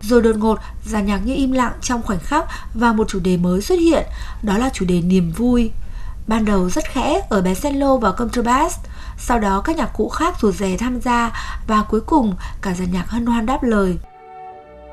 Rồi đột ngột, dàn nhạc như im lặng trong khoảnh khắc và một chủ đề mới xuất hiện, đó là chủ đề niềm vui. Ban đầu rất khẽ ở bé cello và contrabass, sau đó các nhạc cụ khác rụt rè tham gia và cuối cùng cả dàn nhạc hân hoan đáp lời.